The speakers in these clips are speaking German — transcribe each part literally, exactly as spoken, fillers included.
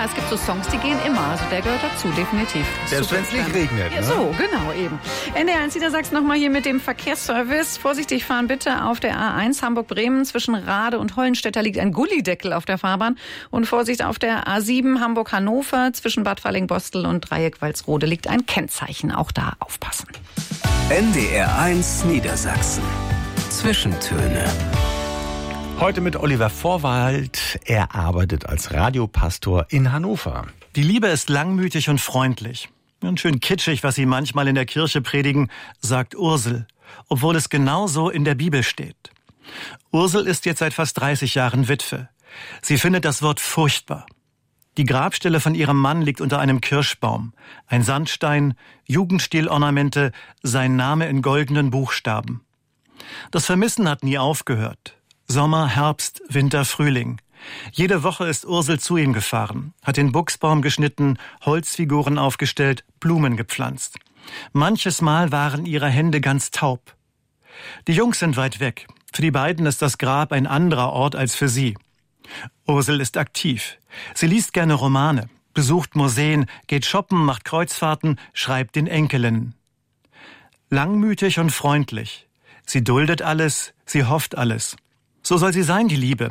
es gibt so Songs, die gehen immer. Also der gehört dazu, definitiv. Selbst wenn es nicht regnet. Ja, ne? so, genau, eben. N D R eins Niedersachsen nochmal hier mit dem Verkehrsservice. Vorsichtig fahren bitte auf der A eins Hamburg-Bremen. Zwischen Rade und Hollenstedt liegt ein Gullideckel auf der Fahrbahn. Und Vorsicht auf der A sieben Hamburg-Hannover. Zwischen Bad Falling-Bostel und Dreieck-Walsrode liegt ein Kennzeichen. Auch da aufpassen. N D R eins Niedersachsen. Zwischentöne. Heute mit Oliver Vorwald. Er arbeitet als Radiopastor in Hannover. Die Liebe ist langmütig und freundlich. Und schön kitschig, was sie manchmal in der Kirche predigen, sagt Ursel, obwohl es genauso in der Bibel steht. Ursel ist jetzt seit fast dreißig Jahren Witwe. Sie findet das Wort furchtbar. Die Grabstelle von ihrem Mann liegt unter einem Kirschbaum. Ein Sandstein, Jugendstilornamente, sein Name in goldenen Buchstaben. Das Vermissen hat nie aufgehört. Sommer, Herbst, Winter, Frühling. Jede Woche ist Ursel zu ihm gefahren, hat den Buchsbaum geschnitten, Holzfiguren aufgestellt, Blumen gepflanzt. Manches Mal waren ihre Hände ganz taub. Die Jungs sind weit weg. Für die beiden ist das Grab ein anderer Ort als für sie. Ursel ist aktiv. Sie liest gerne Romane, besucht Museen, geht shoppen, macht Kreuzfahrten, schreibt den Enkelinnen. Langmütig und freundlich. Sie duldet alles, sie hofft alles. So soll sie sein, die Liebe.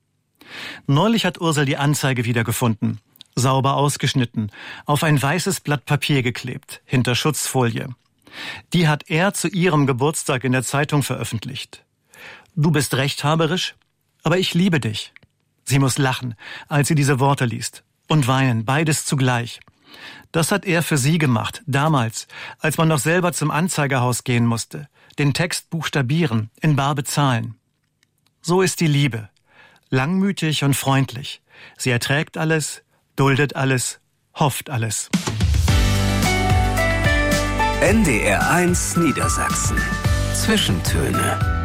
Neulich hat Ursel die Anzeige wiedergefunden. Sauber ausgeschnitten, auf ein weißes Blatt Papier geklebt, hinter Schutzfolie. Die hat er zu ihrem Geburtstag in der Zeitung veröffentlicht. Du bist rechthaberisch, aber ich liebe dich. Sie muss lachen, als sie diese Worte liest. Und weinen, beides zugleich. Das hat er für sie gemacht, damals, als man noch selber zum Anzeigerhaus gehen musste. Den Text buchstabieren, in bar bezahlen. So ist die Liebe. Langmütig und freundlich. Sie erträgt alles, duldet alles, hofft alles. N D R eins Niedersachsen. Zwischentöne.